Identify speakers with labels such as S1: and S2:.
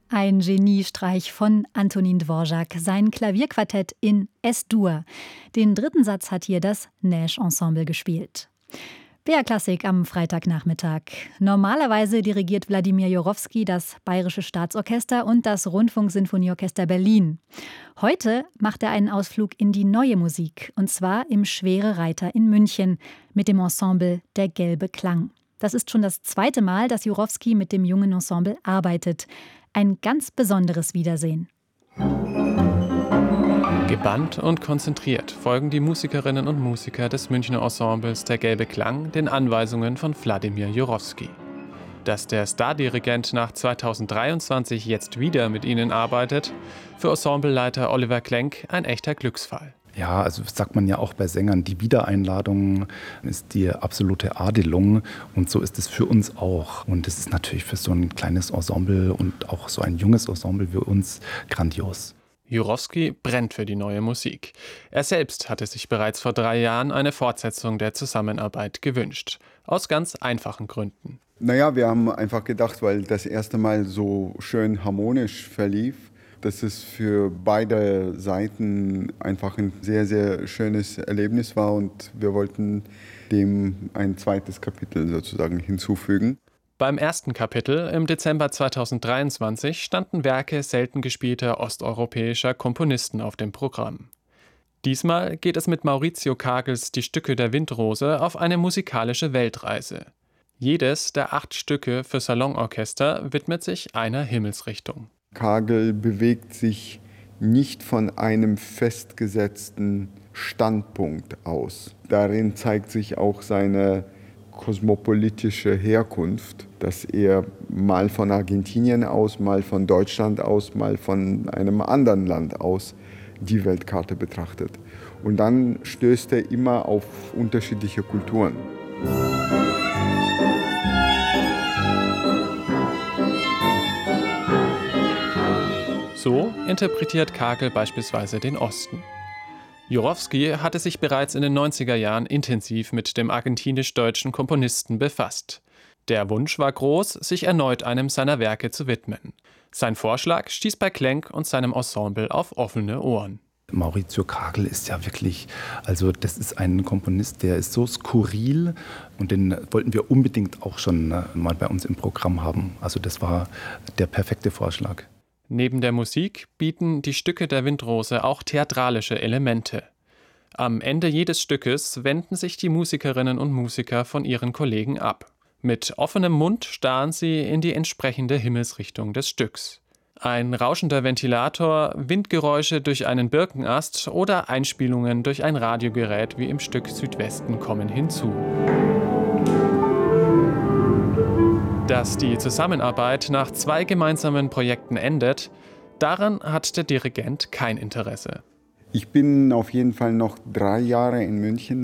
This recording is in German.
S1: Ein Geniestreich von Antonín Dvořák, sein Klavierquartett in S-Dur. Den dritten Satz hat hier das Nash Ensemble gespielt. BR Klassik am Freitagnachmittag. Normalerweise dirigiert Wladimir Jurowski das Bayerische Staatsorchester und das Rundfunksinfonieorchester Berlin. Heute macht er einen Ausflug in die neue Musik, und zwar im Schwere Reiter in München mit dem Ensemble Der gelbe Klang. Das ist schon das zweite Mal, dass Jurowski mit dem jungen Ensemble arbeitet. Ein ganz besonderes Wiedersehen.
S2: Gebannt und konzentriert folgen die Musikerinnen und Musiker des Münchner Ensembles Der gelbe Klang den Anweisungen von Wladimir Jurowski. Dass der Stardirigent nach 2023 jetzt wieder mit ihnen arbeitet, für Ensembleleiter Oliver Klenk ein echter Glücksfall.
S3: Ja, also das sagt man ja auch bei Sängern, die Wiedereinladung ist die absolute Adelung und so ist es für uns auch. Und es ist natürlich für so ein kleines Ensemble und auch so ein junges Ensemble wie uns grandios.
S2: Jurowski brennt für die neue Musik. Er selbst hatte sich bereits vor 3 Jahren eine Fortsetzung der Zusammenarbeit gewünscht. Aus ganz einfachen Gründen.
S4: Naja, wir haben einfach gedacht, weil das erste Mal so schön harmonisch verlief, dass es für beide Seiten einfach ein sehr, sehr schönes Erlebnis war und wir wollten dem ein zweites Kapitel sozusagen hinzufügen.
S2: Beim ersten Kapitel im Dezember 2023 standen Werke selten gespielter osteuropäischer Komponisten auf dem Programm. Diesmal geht es mit Maurizio Kagels Die Stücke der Windrose auf eine musikalische Weltreise. Jedes der 8 Stücke für Salonorchester widmet sich einer Himmelsrichtung.
S4: Kagel bewegt sich nicht von einem festgesetzten Standpunkt aus. Darin zeigt sich auch seine kosmopolitische Herkunft, dass er mal von Argentinien aus, mal von Deutschland aus, mal von einem anderen Land aus die Weltkarte betrachtet. Und dann stößt er immer auf unterschiedliche Kulturen.
S2: So interpretiert Kagel beispielsweise den Osten. Jurowski hatte sich bereits in den 90er Jahren intensiv mit dem argentinisch-deutschen Komponisten befasst. Der Wunsch war groß, sich erneut einem seiner Werke zu widmen. Sein Vorschlag stieß bei Klenk und seinem Ensemble auf offene Ohren.
S3: Maurizio Kagel ist ja wirklich, also das ist ein Komponist, der ist so skurril und den wollten wir unbedingt auch schon mal bei uns im Programm haben. Also das war der perfekte Vorschlag.
S2: Neben der Musik bieten die Stücke der Windrose auch theatralische Elemente. Am Ende jedes Stückes wenden sich die Musikerinnen und Musiker von ihren Kollegen ab. Mit offenem Mund starren sie in die entsprechende Himmelsrichtung des Stücks. Ein rauschender Ventilator, Windgeräusche durch einen Birkenast oder Einspielungen durch ein Radiogerät wie im Stück Südwesten kommen hinzu. Dass die Zusammenarbeit nach 2 gemeinsamen Projekten endet, daran hat der Dirigent kein Interesse.
S4: Ich bin auf jeden Fall noch 3 Jahre in München.